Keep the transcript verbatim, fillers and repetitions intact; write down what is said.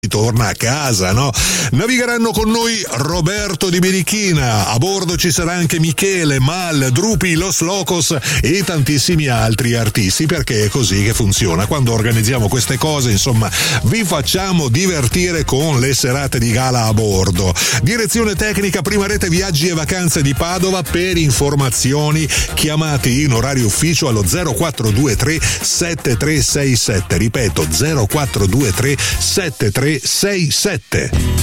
torna a casa, no? Navigheranno con noi Roberto di Birichina, a bordo ci sarà anche Michele, Mal, Drupi, Los Locos e tantissimi altri artisti, perché è così che funziona. Quando organizziamo queste cose, insomma, vi facciamo divertire con le serate di gala a bordo. Direzione tecnica Prima Rete Viaggi e Vacanze di Padova. Per informazioni chiamate in orario ufficio allo zero quattro due tre sette tre sei sette, ripeto zero quattro due tre sette tre sei sette.